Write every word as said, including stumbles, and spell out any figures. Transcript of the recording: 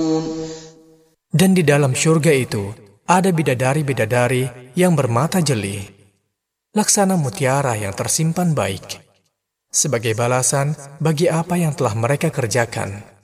Dan di dalam syurga itu ada bidadari-bidadari yang bermata jeli, laksana mutiara yang tersimpan baik, sebagai balasan bagi apa yang telah mereka kerjakan.